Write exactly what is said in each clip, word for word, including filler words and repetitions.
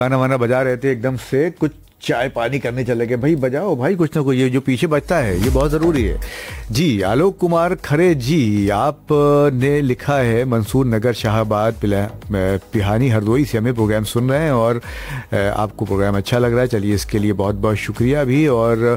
गाना वाना बजा रहे थे, एकदम से कुछ चाय पानी करने चले गए। भाई बजाओ भाई कुछ ना कुछ, ये जो पीछे बजता है ये बहुत ज़रूरी है। जी आलोक कुमार खरे जी, आप ने लिखा है मंसूर नगर शाहबाद पिहानी हरदोई से हमें प्रोग्राम सुन रहे हैं और आपको प्रोग्राम अच्छा लग रहा है। चलिए इसके लिए बहुत बहुत शुक्रिया भी। और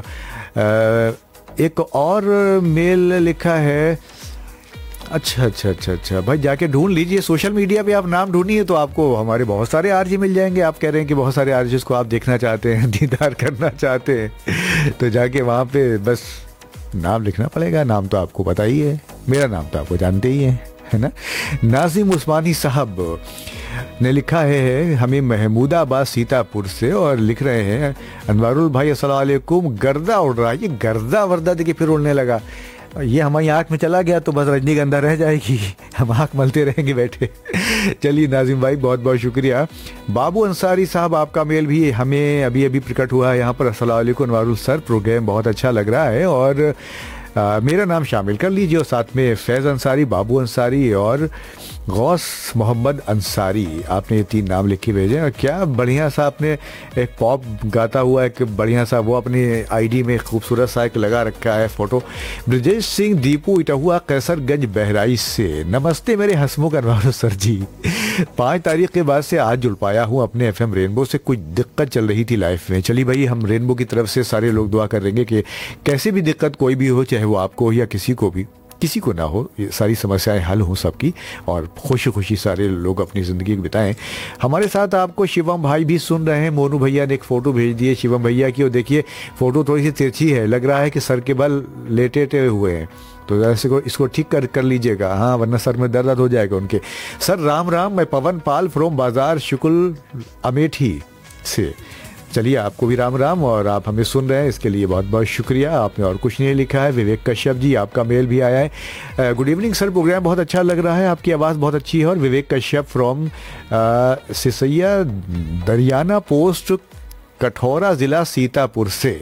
एक और मेल लिखा है, अच्छा अच्छा अच्छा अच्छा भाई जाके ढूंढ लीजिए सोशल मीडिया पे, आप नाम ढूंढिए तो आपको हमारे बहुत सारे आरजे मिल जाएंगे। आप कह रहे हैं कि बहुत सारे आरजे को आप देखना चाहते हैं, दीदार करना चाहते हैं, तो जाके वहाँ पे बस नाम लिखना पड़ेगा। नाम तो आपको पता ही है, मेरा नाम तो आपको जानते ही है, है ना। नाजिम उस्मानी साहब ने लिखा है हमें महमूदाबाद सीतापुर से, और लिख रहे हैं अनवारुल भाई अस्सलाम वालेकुम, गर्दा उड़ रहा है। ये गर्दा वर्दा देखिए फिर उड़ने लगा, ये हमारी आँख में चला गया तो बस रजनीगंधा रह जाएगी, हम आँख मलते रहेंगे बैठे। चलिए नाजिम भाई बहुत बहुत शुक्रिया। बाबू अंसारी साहब आपका मेल भी हमें अभी अभी प्रकट हुआ है यहाँ पर। अस्सलाम वालेकुम अनवारुल सर, प्रोग्राम बहुत अच्छा लग रहा है और आ, मेरा नाम शामिल कर लीजिए, और साथ में फैज़ अंसारी, बाबू अंसारी और गौस मोहम्मद अंसारी, आपने ये तीन नाम लिख के भेजे। और क्या बढ़िया सा आपने एक पॉप गाता हुआ एक बढ़िया सा वो अपनी आईडी में खूबसूरत सा एक लगा रखा है फोटो। ब्रजेश सिंह दीपू इटहुआ कैसरगंज बहराइच से, नमस्ते मेरे हंसमुख अनवारुल सर जी, पाँच तारीख के बाद से आज जुड़ पाया हूँ अपने एफ एम रेनबो से, कुछ दिक्कत चल रही थी लाइफ में। चलिए भाई हम रेनबो की तरफ से सारे लोग दुआ करेंगे कि कैसे भी दिक्कत कोई भी हो, चाहे वो आपको या किसी को भी, किसी को ना हो, ये सारी समस्याएं हल हो सबकी, और खुशी खुशी सारे लोग अपनी ज़िंदगी बिताएं। हमारे साथ आपको शिवम भाई भी सुन रहे हैं। मोनू भैया ने एक फ़ोटो भेज दी है शिवम भैया की, और देखिए फ़ोटो थोड़ी सी तिरछी है, लग रहा है कि सर के बल लेटे हुए हैं, तो ऐसे को इसको ठीक कर कर लीजिएगा, हाँ, वरना सर में दर्द हो जाएगा उनके। सर राम राम, मैं पवन पाल फ्रॉम बाजार शुक्ल अमेठी से। चलिए आपको भी राम राम, और आप हमें सुन रहे हैं इसके लिए बहुत बहुत शुक्रिया। आपने और कुछ नहीं लिखा है। विवेक कश्यप जी आपका मेल भी आया है, गुड इवनिंग सर, प्रोग्राम बहुत अच्छा लग रहा है, आपकी आवाज़ बहुत अच्छी है। और विवेक कश्यप फ्रॉम सिसैया दरियाना पोस्ट कठौरा ज़िला सीतापुर से।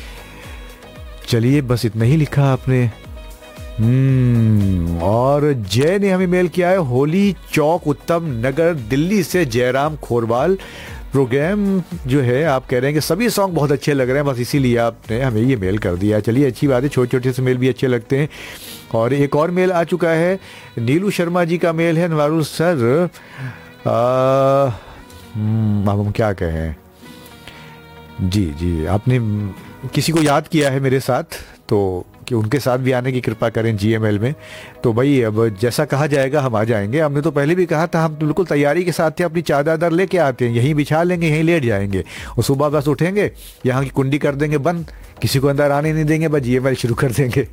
चलिए बस इतना ही लिखा आपने। हम्म और जय ने हमें मेल किया है, होली चौक उत्तम नगर दिल्ली से जयराम खोरवाल, प्रोग्राम जो है आप कह रहे हैं कि सभी सॉन्ग बहुत अच्छे लग रहे हैं, बस इसीलिए आपने हमें ये मेल कर दिया। चलिए अच्छी बात है, छोटे छोटे से मेल भी अच्छे लगते हैं। और एक और मेल आ चुका है, नीलू शर्मा जी का मेल है, अनवारुल सर अब हम क्या कहें, जी जी आपने किसी को याद किया है मेरे साथ, तो कि उनके साथ भी आने की कृपा करें जीएमएल में। तो भाई अब जैसा कहा जाएगा हम आ जाएंगे। हमने तो पहले भी कहा था, हम बिल्कुल तैयारी के साथ थे, अपनी चादर लेके आते हैं, यहीं बिछा लेंगे, यहीं लेट जाएंगे, और सुबह बस उठेंगे, यहाँ की कुंडी कर देंगे बंद, किसी को अंदर आने नहीं देंगे, बस जीएमएल शुरू कर देंगे।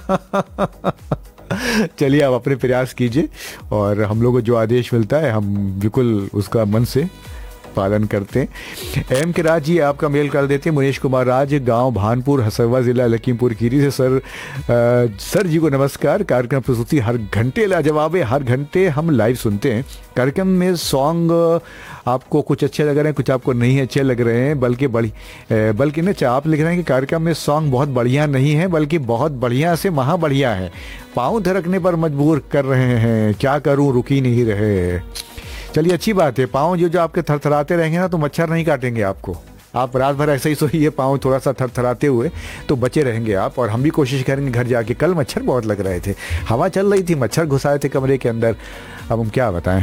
चलिए आप अपने प्रयास कीजिए, और हम लोगों को जो आदेश मिलता है हम बिल्कुल उसका मन से पालन करते हैं। एम के राज जी आपका मेल कर देते हैं, मुनीश कुमार राज, गांव भानपुर, हसरवा जिला लखीमपुर खीरी से। सर आ, सर जी को नमस्कार, कार्यक्रम प्रस्तुति हर घंटे लाजवाब है, हर घंटे हम लाइव सुनते हैं। कार्यक्रम में सॉन्ग आपको कुछ अच्छे लग रहे हैं, कुछ आपको नहीं अच्छे लग रहे हैं, बल्कि बड़ी बल्कि ना आप लिख रहे हैं कि कार्यक्रम में सॉन्ग बहुत बढ़िया नहीं है, बल्कि बहुत बढ़िया से महा बढ़िया है, पाँव धरकने पर मजबूर कर रहे हैं, क्या करूँ रुक ही नहीं रहे। चलिए अच्छी बात है, पाँव जो जो आपके थरथराते रहेंगे ना तो मच्छर नहीं काटेंगे आपको, आप रात भर ऐसे ही सोइए पाँव थोड़ा सा थरथराते हुए, तो बचे रहेंगे आप। और हम भी कोशिश करेंगे घर जाके, कल मच्छर बहुत लग रहे थे, हवा चल रही थी, मच्छर घुसाए थे कमरे के अंदर, अब हम क्या बताएं।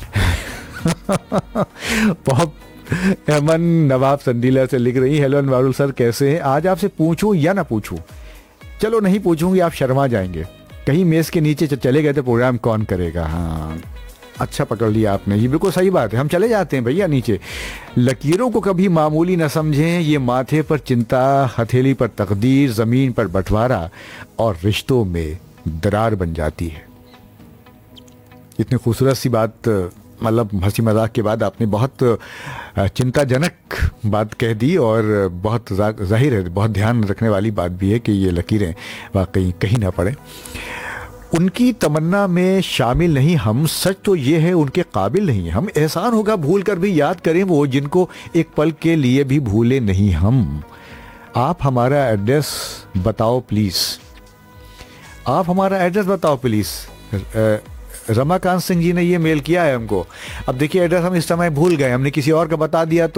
पॉप अमन नवाब संडीला से लिख रही, हेलो अनवारुल सर कैसे हैं, आज आपसे पूछूं या ना पूछूं। चलो नहीं पूछूंगी, आप शर्मा जाएंगे, कहीं मेज के नीचे चले गए तो प्रोग्राम कौन करेगा। हाँ अच्छा पकड़ लिया आपने, ये बिल्कुल सही बात है, हम चले जाते हैं भैया नीचे। लकीरों को कभी मामूली न समझें, ये माथे पर चिंता, हथेली पर तकदीर, ज़मीन पर बंटवारा, और रिश्तों में दरार बन जाती है। इतनी खूबसूरत सी बात, मतलब हंसी मजाक के बाद आपने बहुत चिंताजनक बात कह दी, और बहुत जाहिर है बहुत ध्यान रखने वाली बात भी है कि ये लकीरें वाकई कहीं ना पड़े। उनकी तमन्ना में शामिल नहीं हम, सच तो ये है उनके काबिल नहीं हम, एहसान होगा भूल कर भी याद करें वो, जिनको एक पल के लिए भी भूले नहीं हम। आप हमारा एड्रेस बताओ प्लीज़, आप हमारा एड्रेस बताओ प्लीज़। रमाकांत सिंह जी ने ये मेल किया है हमको। अब देखिए एड्रेस हम इस समय भूल गए, हमने किसी और का बता दिया तो